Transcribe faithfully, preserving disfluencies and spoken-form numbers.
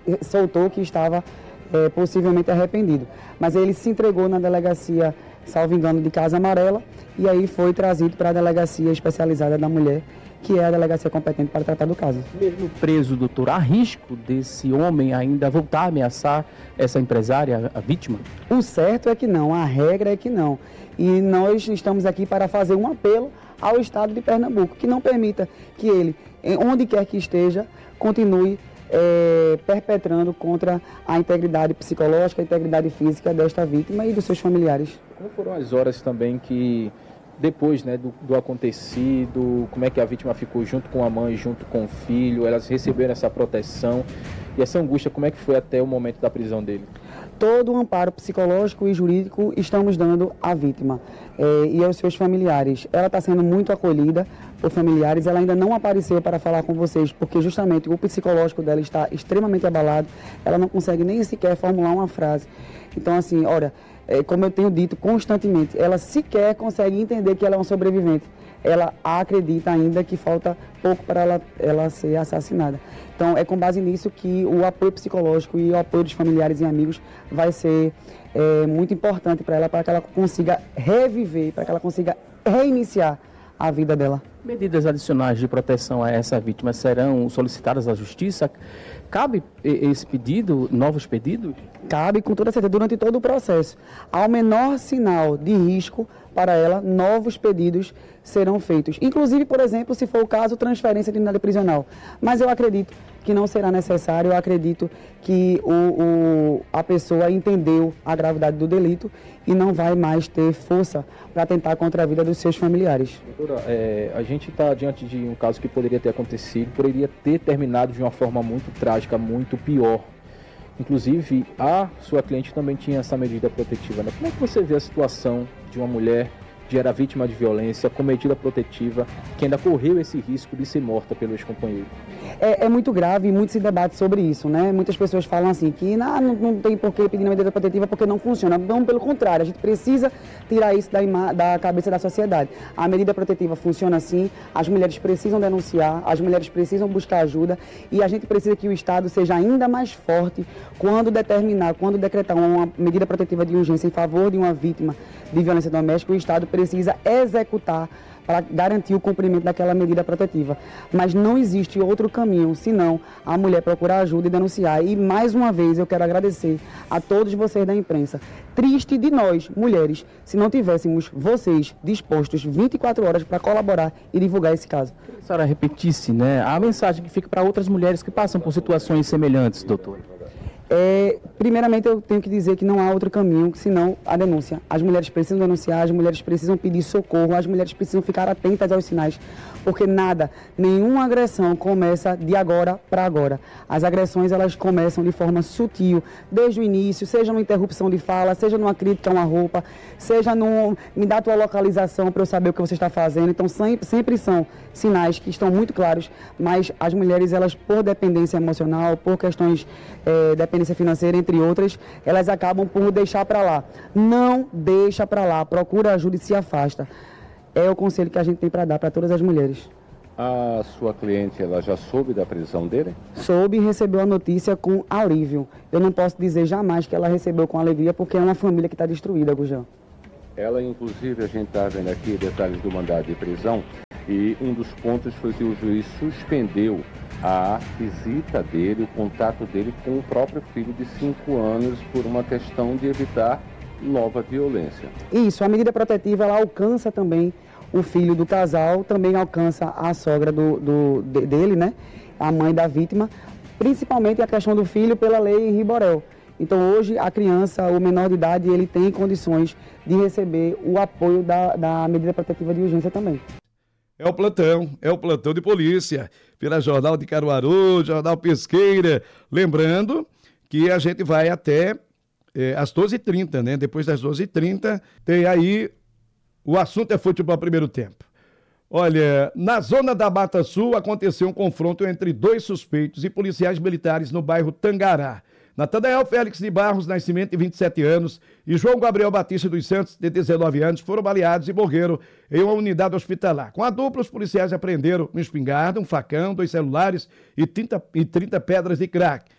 soltou que estava é, possivelmente arrependido. Mas ele se entregou na delegacia, salvo engano, de Casa Amarela, e aí foi trazido para a delegacia especializada da mulher, que é a delegacia competente para tratar do caso. Mesmo preso, doutor, há risco desse homem ainda voltar a ameaçar essa empresária, a vítima? O certo é que não, a regra é que não. E nós estamos aqui para fazer um apelo ao Estado de Pernambuco, que não permita que ele, onde quer que esteja, continue é, perpetrando contra a integridade psicológica, a integridade física desta vítima e dos seus familiares. Como foram as horas também que, depois, né, do, do acontecido, como é que a vítima ficou junto com a mãe, junto com o filho, elas receberam essa proteção e essa angústia, como é que foi até o momento da prisão dele? Todo o amparo psicológico e jurídico estamos dando à vítima eh, e aos seus familiares. Ela está sendo muito acolhida por familiares, ela ainda não apareceu para falar com vocês, porque justamente o psicológico dela está extremamente abalado, ela não consegue nem sequer formular uma frase. Então, assim, olha, eh, como eu tenho dito constantemente, ela sequer consegue entender que ela é uma sobrevivente. Ela acredita ainda que falta pouco para ela, ela ser assassinada. Então, é com base nisso que o apoio psicológico e o apoio dos familiares e amigos vai ser é, muito importante para ela, para que ela consiga reviver, para que ela consiga reiniciar a vida dela. Medidas adicionais de proteção a essa vítima serão solicitadas à Justiça? Cabe esse pedido, novos pedidos? Cabe, com toda certeza, durante todo o processo. Ao menor sinal de risco para ela, novos pedidos serão feitos. Inclusive, por exemplo, se for o caso, transferência de unidade prisional. Mas eu acredito que não será necessário, eu acredito que o, o, a pessoa entendeu a gravidade do delito e não vai mais ter força para tentar contra a vida dos seus familiares. Doutora, é, a gente está diante de um caso que poderia ter acontecido, poderia ter terminado de uma forma muito trágica, muito pior. Inclusive, a sua cliente também tinha essa medida protetiva, né? Como é que você vê a situação de uma mulher que era vítima de violência com medida protetiva, que ainda correu esse risco de ser morta pelo ex-companheiro? É, é muito grave e muito se debate sobre isso, né? Muitas pessoas falam assim, que não, não, não tem por que pedir uma medida protetiva porque não funciona. Não, pelo contrário, a gente precisa tirar isso da, ima- da cabeça da sociedade. A medida protetiva funciona assim, as mulheres precisam denunciar, as mulheres precisam buscar ajuda e a gente precisa que o Estado seja ainda mais forte quando determinar, quando decretar uma medida protetiva de urgência em favor de uma vítima de violência doméstica, o Estado precisa executar para garantir o cumprimento daquela medida protetiva. Mas não existe outro caminho, senão a mulher procurar ajuda e denunciar. E, mais uma vez, eu quero agradecer a todos vocês da imprensa. Triste de nós, mulheres, se não tivéssemos vocês dispostos vinte e quatro horas para colaborar e divulgar esse caso. A senhora repetisse, né, a mensagem que fica para outras mulheres que passam por situações semelhantes, doutor. É, primeiramente, eu tenho que dizer que não há outro caminho senão a denúncia. As mulheres precisam denunciar, as mulheres precisam pedir socorro, as mulheres precisam ficar atentas aos sinais, porque nada, nenhuma agressão começa de agora para agora. As agressões, elas começam de forma sutil, desde o início, seja numa interrupção de fala, seja numa crítica a uma roupa, seja num, me dá a tua localização para eu saber o que você está fazendo. Então, sempre, sempre são sinais que estão muito claros, mas as mulheres, elas, por dependência emocional, por questões é, dependência financeira, entre outras, elas acabam por deixar para lá. Não deixa para lá, procura ajuda e se afasta. É o conselho que a gente tem para dar para todas as mulheres. A sua cliente, ela já soube da prisão dele? Soube e recebeu a notícia com alívio. Eu não posso dizer jamais que ela recebeu com alegria, porque é uma família que está destruída, Gujão. Ela, inclusive, a gente está vendo aqui detalhes do mandado de prisão, e um dos pontos foi que o juiz suspendeu a visita dele, o contato dele com o próprio filho de cinco anos por uma questão de evitar nova violência. Isso, a medida protetiva, ela alcança também o filho do casal, também alcança a sogra do, do, de, dele, né? A mãe da vítima, principalmente a questão do filho pela lei Riborel. Então hoje a criança, o menor de idade, ele tem condições de receber o apoio da, da medida protetiva de urgência também. É o plantão, é o plantão de polícia, pela Jornal de Caruaru, Jornal Pesqueira. Lembrando que a gente vai até é, às doze e trinta, né? Depois das doze e trinta, tem aí o assunto é futebol primeiro tempo. Olha, na zona da Mata Sul aconteceu um confronto entre dois suspeitos e policiais militares no bairro Tangará. Natanael Félix de Barros Nascimento, de vinte e sete anos, e João Gabriel Batista dos Santos, de dezenove anos, foram baleados e morreram em uma unidade hospitalar. Com a dupla, os policiais apreenderam uma espingarda, um facão, dois celulares e trinta, e trinta pedras de crack.